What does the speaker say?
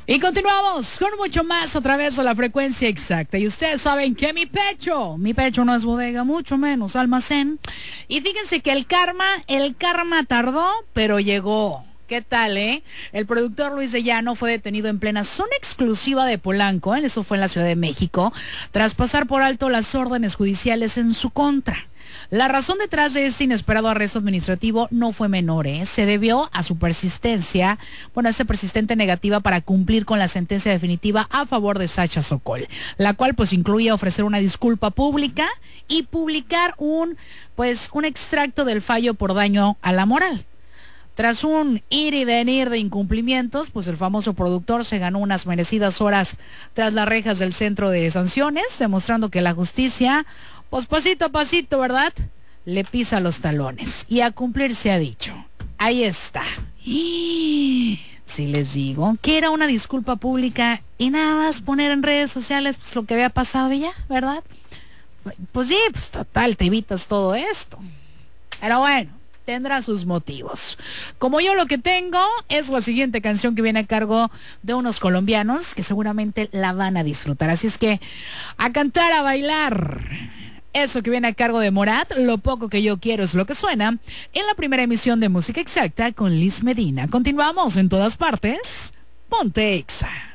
Y continuamos con mucho más a través de la frecuencia exacta. Y ustedes saben que mi pecho no es bodega, mucho menos almacén. Y fíjense que el karma tardó, pero llegó. ¿Qué tal, El productor Luis de Llano fue detenido en plena zona exclusiva de Polanco, eso fue en la Ciudad de México, tras pasar por alto las órdenes judiciales en su contra. La razón detrás de este inesperado arresto administrativo no fue menor, se debió a su persistencia, a esa persistente negativa para cumplir con la sentencia definitiva a favor de Sacha Sokol, la cual pues incluye ofrecer una disculpa pública y publicar un extracto del fallo por daño a la moral. Tras un ir y venir de incumplimientos, pues el famoso productor se ganó unas merecidas horas tras las rejas del centro de sanciones, demostrando que la justicia, pues pasito a pasito, ¿verdad?, le pisa los talones. Y a cumplir se ha dicho. Ahí está. Y si les digo que era una disculpa pública y nada más poner en redes sociales pues lo que había pasado y ya, ¿verdad? Pues sí, pues total, te evitas todo esto. Pero bueno, tendrá sus motivos. Como yo lo que tengo es la siguiente canción que viene a cargo de unos colombianos que seguramente la van a disfrutar. Así es que a cantar, a bailar. Eso que viene a cargo de Morat, Lo poco que yo quiero es lo que suena, en la primera emisión de Música Exacta con Liz Medina. Continuamos en todas partes. Ponte Exa.